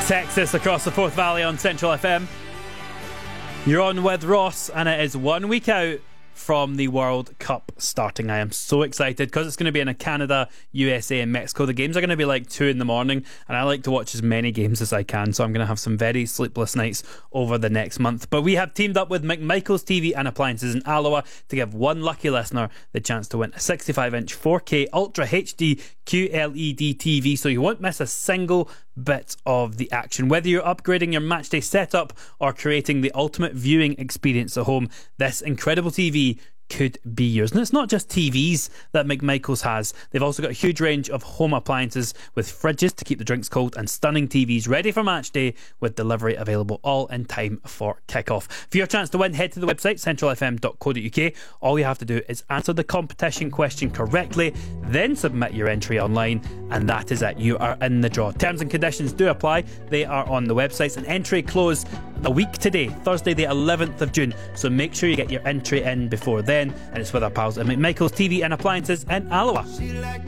Texas across the Forth Valley on Central FM. You're on with Ross, and it is 1 week out from the World Cup starting. I am so excited because it's going to be in Canada, USA and Mexico. The games are going to be like 2 in the morning, and I like to watch as many games as I can, so I'm going to have some very sleepless nights over the next month. But we have teamed up with McMichael's TV and Appliances in Alloa to give one lucky listener the chance to win a 65-inch 4K Ultra HD QLED TV, so you won't miss a single bit of the action. Whether you're upgrading your matchday setup or creating the ultimate viewing experience at home, this incredible TV could be yours. And it's not just TVs that McMichael's has. They've also got a huge range of home appliances with fridges to keep the drinks cold and stunning TVs ready for match day with delivery available all in time for kick-off. For your chance to win, head to the website centralfm.co.uk. All you have to do is answer the competition question correctly, then submit your entry online, and that is it. You are in the draw. Terms and conditions do apply. They are on the websites, and entry close a week today, Thursday the 11th of June, so make sure you get your entry in before then. And it's with our pals at McMichael's TV and Appliances in Alloa.